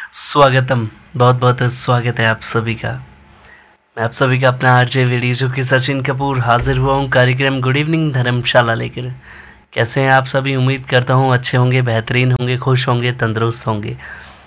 स्वागतम, बहुत बहुत स्वागत है आप सभी का। मैं आप सभी का अपना आरजे वीडियो जो कि सचिन कपूर हाजिर हुआ हूँ कार्यक्रम गुड इवनिंग धर्मशाला लेकर। कैसे हैं आप सभी? उम्मीद करता हूँ अच्छे होंगे, बेहतरीन होंगे, खुश होंगे, तंदुरुस्त होंगे।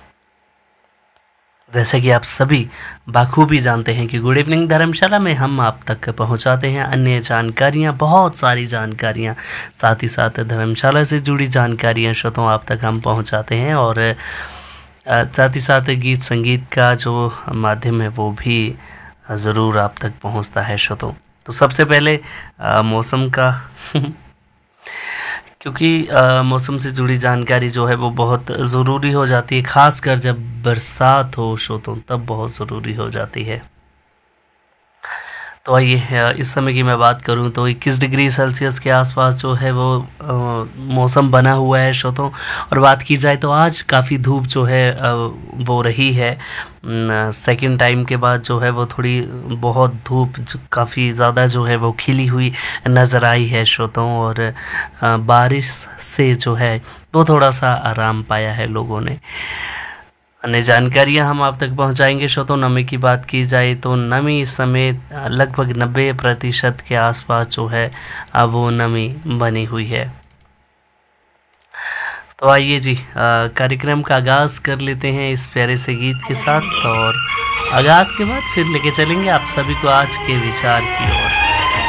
जैसे कि आप सभी बाखूबी जानते हैं कि गुड इवनिंग धर्मशाला में हम आप तक पहुंचाते हैं अन्य जानकारियां, बहुत सारी जानकारियां, साथ ही साथ धर्मशाला से जुड़ी जानकारियां श्रोताओं आप तक हम पहुंचाते हैं। और साथ ही साथ गीत संगीत का जो माध्यम है वो भी ज़रूर आप तक पहुंचता है श्रोताओं। तो सबसे पहले मौसम का क्योंकि मौसम से जुड़ी जानकारी जो है वो बहुत ज़रूरी हो जाती है, ख़ासकर जब बरसात हो श्रोताओं, तब बहुत ज़रूरी हो जाती है। तो आइए इस समय की मैं बात करूं तो 21 डिग्री सेल्सियस के आसपास जो है वो मौसम बना हुआ है श्रोताओं। और बात की जाए तो आज काफ़ी धूप जो है वो रही है। सेकंड टाइम के बाद जो है वो थोड़ी बहुत धूप काफ़ी ज़्यादा जो है वो खिली हुई नज़र आई है श्रोताओं। और बारिश से जो है वो थोड़ा सा आराम पाया है लोगों ने। अन्य जानकारियां हम आप तक पहुंचाएंगे श्रोतों। नमी की बात की जाए तो नमी इस समय लगभग 90% के आसपास जो है वो नमी बनी हुई है। तो आइए जी कार्यक्रम का आगाज कर लेते हैं इस प्यारे से गीत के साथ। और आगाज के बाद फिर लेके चलेंगे आप सभी को आज के विचार की ओर।